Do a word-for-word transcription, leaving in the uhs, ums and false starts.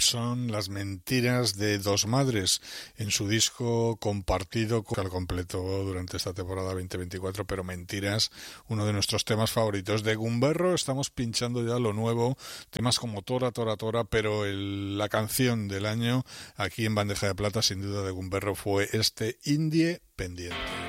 son las mentiras de Dos Madres en su disco compartido al completo durante esta temporada veinte veinticuatro, pero Mentiras, uno de nuestros temas favoritos. De Gumberro estamos pinchando ya lo nuevo, temas como Tora, Tora, Tora, pero el, la canción del año aquí en Bandeja de Plata sin duda de Gumberro fue este Indie Pendiente.